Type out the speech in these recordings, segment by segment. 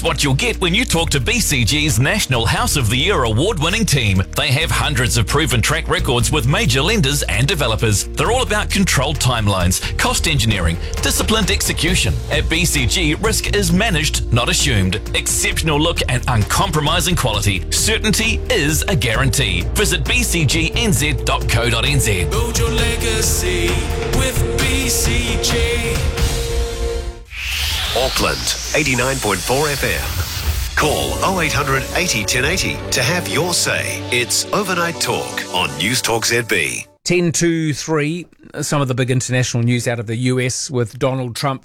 What you'll get when you talk to BCG's National House of the Year award-winning team. They have hundreds of proven track records with major lenders and developers. They're all about controlled timelines, cost engineering, disciplined execution. At BCG, risk is managed, not assumed. Exceptional look and uncompromising quality. Certainty is a guarantee. Visit bcgnz.co.nz. Build your legacy with BCG. Auckland, 89.4 FM. Call 0800 80 1080 to have your say. It's Overnight Talk on News Talk ZB. 10 to 3, some of the big international news out of the US with Donald Trump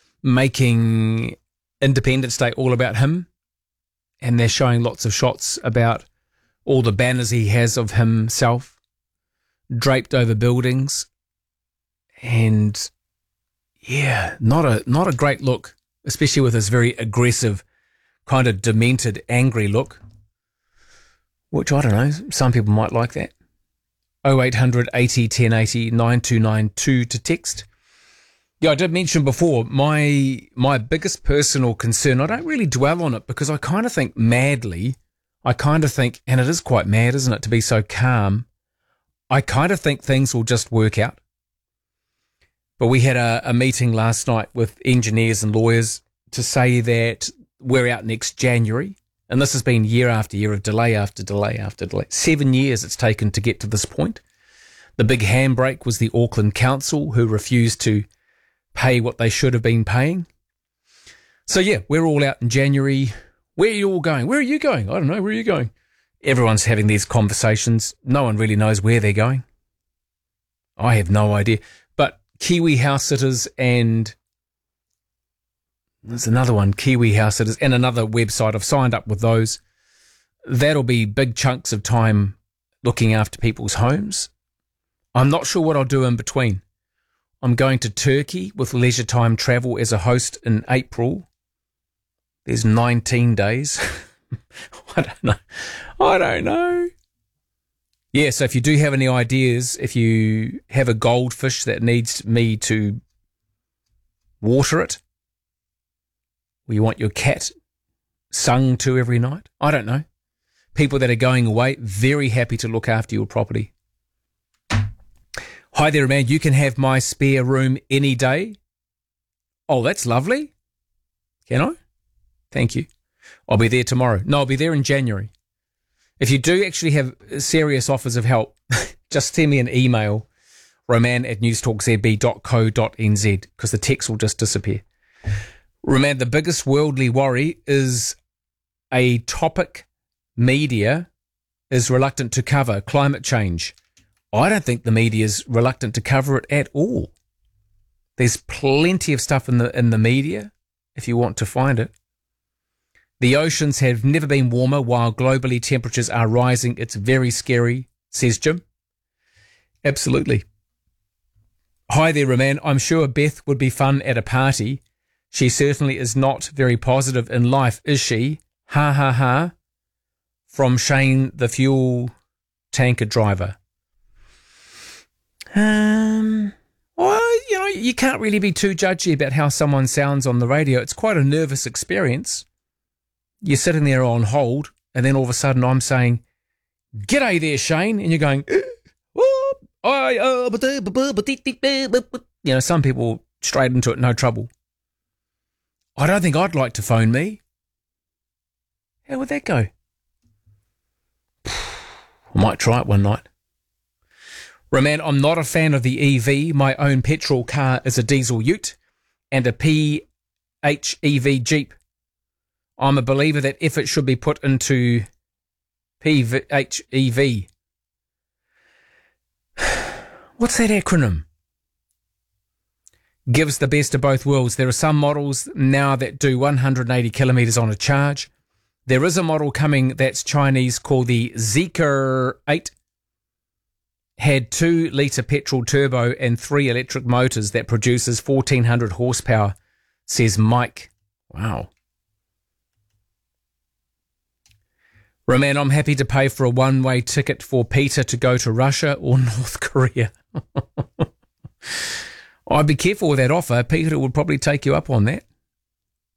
making Independence Day all about him. And they're showing lots of shots about all the banners he has of himself draped over buildings. And yeah, not a great look, especially with this very aggressive, kind of demented, angry look, which I don't know, some people might like that. 0800 80 1080 9292 to text. Yeah, I did mention before, my biggest personal concern, I don't really dwell on it because I kind of think madly, and it is quite mad, isn't it, to be so calm, I kind of think things will just work out. But we had a meeting last night with engineers and lawyers to say that we're out next January. And this has been year after year of delay after delay after delay. 7 years it's taken to get to this point. The big handbrake was the Auckland Council, who refused to pay what they should have been paying. So yeah, we're all out in January. Where are you all going? Where are you going? I don't know. Where are you going? Everyone's having these conversations. No one really knows where they're going. I have no idea. But Kiwi house sitters and there's another one, Kiwi house sitters and another website. I've signed up with those. That'll be big chunks of time looking after people's homes. I'm not sure what I'll do in between. I'm going to Turkey with leisure time travel as a host in April. There's 19 days. I don't know. Yeah, so if you do have any ideas, if you have a goldfish that needs me to water it, or you want your cat sung to every night, I don't know. People that are going away, very happy to look after your property. Hi there, man. You can have my spare room any day. Oh, that's lovely. Can I? Thank you. I'll be there tomorrow. No, I'll be there in January. If you do actually have serious offers of help, just send me an email, roman@newstalkzb.co.nz, because the text will just disappear. Roman, the biggest worldly worry is a topic media is reluctant to cover, climate change. I don't think the media is reluctant to cover it at all. There's plenty of stuff in the media if you want to find it. The oceans have never been warmer while globally temperatures are rising. It's very scary, says Jim. Absolutely. Hi there, Roman. I'm sure Beth would be fun at a party. She certainly is not very positive in life, is she? Ha ha ha. From Shane, the fuel tanker driver. Well, you know, you can't really be too judgy about how someone sounds on the radio. It's quite a nervous experience. You're sitting there on hold, and then all of a sudden I'm saying, "G'day there, Shane," and you're going, you know, some people straight into it, no trouble. I don't think I'd like to phone me. How would that go? I might try it one night. Roman, I'm not a fan of the EV. My own petrol car is a diesel ute and a PHEV Jeep. I'm a believer that effort should be put into PHEV. What's that acronym? Gives the best of both worlds. There are some models now that do 180 kilometres on a charge. There is a model coming that's Chinese called the Zeekr 8. Had 2-litre petrol turbo and 3 electric motors that produces 1,400 horsepower, says Mike. Wow. Roman, I'm happy to pay for a one-way ticket for Peter to go to Russia or North Korea. I'd be careful with that offer. Peter would probably take you up on that.